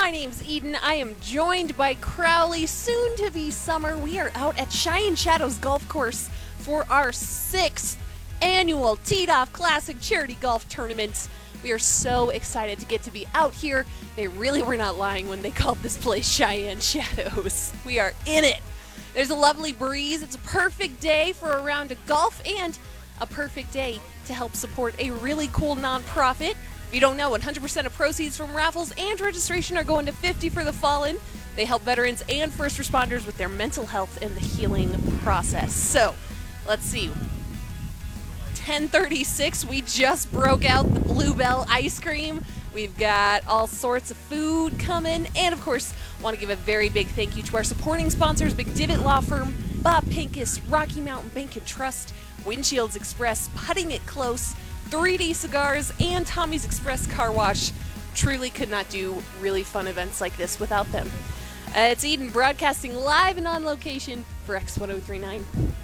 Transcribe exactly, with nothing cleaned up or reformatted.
My name's Eden. I am joined by Crowley, soon to be Summer. We are out at Cheyenne Shadows Golf Course for our sixth annual Teed Off Classic Charity Golf Tournament. We are so excited to get to be out here. They really were not lying when they called this place Cheyenne Shadows. We are in it. There's a lovely breeze. It's a perfect day for a round of golf and a perfect day to help support a really cool nonprofit. If you don't know, one hundred percent of proceeds from raffles and registration are going to fifty for the Fallen. They help veterans and first responders with their mental health and the healing process. So, let's see. ten thirty-six, we just broke out the Bluebell ice cream. We've got all sorts of food coming. And of course, want to give a very big thank you to our supporting sponsors, McDivitt Law Firm, Bob Pincus, Rocky Mountain Bank and Trust, Windshields Express, Putting It Close, three D Cigars, and Tommy's Express Car Wash. Truly could not do really fun events like this without them. Uh, it's Eden broadcasting live and on location for X ten thirty-nine.